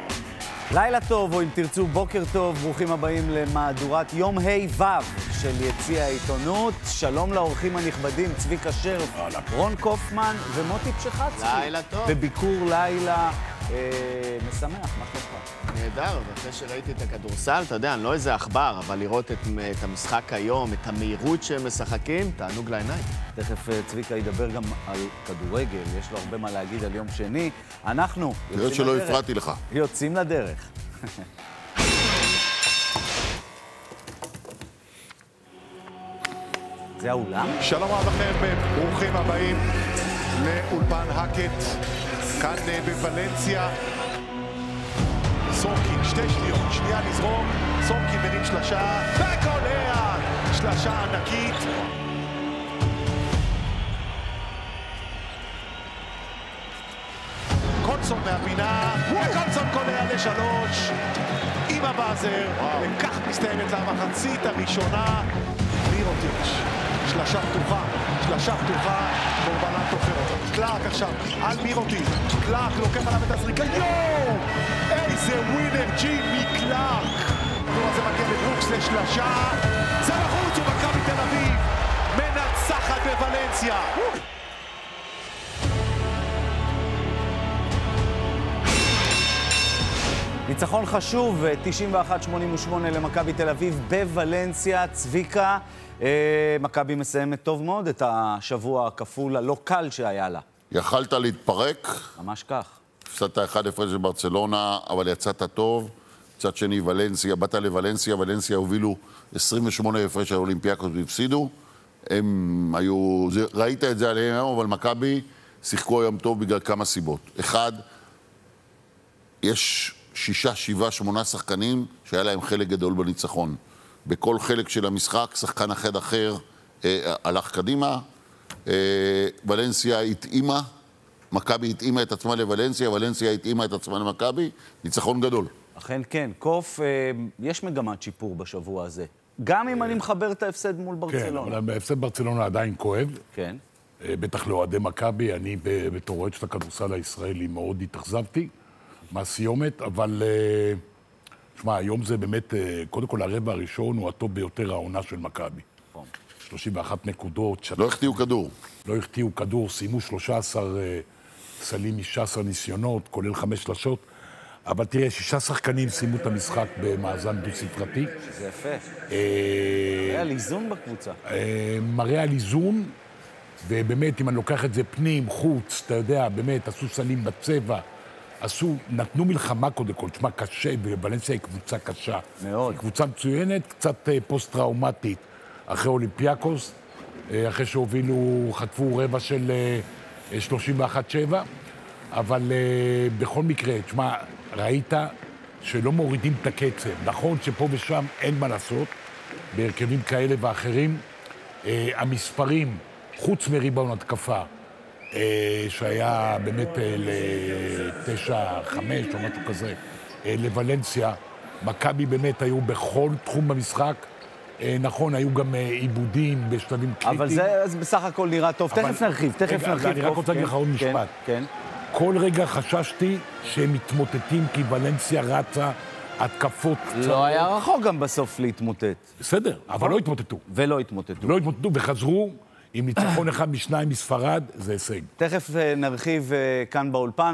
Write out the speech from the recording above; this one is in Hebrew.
לילה טוב, או אם תרצו בוקר טוב, ברוכים הבאים למהדורת יום ה' של יציע העיתונות. שלום לאורחים הנכבדים, צביקה שרף, רון קופמן ומוטי פשחצקי. לילה טוב. בביקור לילה משמח, מה שלומך? נהדר, ואחרי שראיתי את הכדורסל, אתה יודע, אני לא איזה אכבר, אבל לראות את המשחק היום, את המהירות שהם משחקים, תענוג לעיניים. תכף צביקה ידבר גם על כדורגל, יש לו הרבה מה להגיד על יום שני. אנחנו תראה שלא הפרעתי לך. יוצאים לדרך. זה האולם? שלום רב לכם, ברוכים הבאים לאולפן הקט, כאן בוולנסיה. סורקין, 2 שניות, שנייה לזרום, סורקין מרים שלשה, וקולע, שלשה ענקית. קונסון מהפינה, וקונסון קולע ל3 עם הבאזר, וכך מסתיימת למחצית הראשונה. מירוטיץ', שלשה פתוחה, קורבנת תופרת. קלארק עכשיו, על מירוטיץ', קלארק לוקח עליו את הזריקה, יואו! איזה ווינר ג'ימי קלארק! הדור הזה מגיע לברוקס לשלשה, זה בחוץ ומכבי תל אביב מנצחת בוולנסיה. ניצחון חשוב, 91-88 למכבי תל אביב בוולנסיה. צביקה, מכבי מסיימת טוב מאוד את השבוע הכפול הלא קל שהיה לה. יכלת להתפרק, ממש כך. הפסדת 1 הפרש בברצלונה, אבל יצאת טוב. מצד שני, ולנסיה, באת לוולנסיה, ולנסיה הובילו 28 הפרש על אולימפיאקוס והפסידו. הם היו, ראית את זה עליהם, אבל מכבי שיחקו היום טוב בגלל כמה סיבות. אחד, יש 6, 7, 8 שחקנים שהיה להם חלק גדול בניצחון. בכל חלק של המשחק, שחקן אחר הלך קדימה. ולנסיה התאימה, מכבי התאימה את עצמה לוולנסיה, ולנסיה התאימה את עצמה למכבי. ניצחון גדול. אכן כן. קוף, יש מגמת שיפור בשבוע הזה. גם אם אני מחבר את ההפסד מול ברצלונה. כן, אבל ההפסד ברצלונה עדיין כואב. כן. בטח לאוהדי מכבי. אני בתור אוהד של הכדורסל הישראלי מאוד התאכזבתי מהסיומת, אבל שמע, היום זה באמת, קודם כל הרבע הראשון הוא הטוב ביותר העונה של מכבי. 31 נקודות. לא החטיאו כדור. לא החטיאו כדור, סיימו 13 סלים מ-16 ניסיונות, כולל 5 שלשות. אבל תראה, 6 שחקנים סיימו את המשחק במאזן דו-ספרתי. זה יפה. מראה על איזון בקבוצה. מראה על איזון, ובאמת, אם אני לוקח את זה פנים, חוץ, אתה יודע, באמת, עשו סלים בצבע, נתנו מלחמה קודם כל, תשמע, קשה, וולנסיה היא קבוצה קשה. מאוד. היא קבוצה מצוינת, קצת פוסט-טראומטית אחרי אולימפיאקוס, אחרי שהובילו, חטפו רבע של 31-7, אבל בכל מקרה, תשמע, ראית שלא מורידים את הקצב. נכון שפה ושם אין מה לעשות, בהרכבים כאלה ואחרים. המספרים, חוץ מריבאונד התקפה, שהיה באמת ל-9-5 או משהו כזה, לוולנסיה, מכבי באמת היו בכל תחום במשחק. נכון, היו גם עיבודים בשלבים קריטיים. אבל זה בסך הכל נראה טוב. תכף נרחיב. אני רק רוצה להגיד לך עוד משפט. כן. כל רגע חששתי שהם מתמוטטים כי ולנסיה רצה התקפות קצרות. לא היה רחוק גם בסוף להתמוטט. בסדר, אבל לא התמוטטו. ולא התמוטטו. לא התמוטטו וחזרו עם ניצחון אחד משניים מספרד, זה הישג. תכף נרחיב כאן באולפן.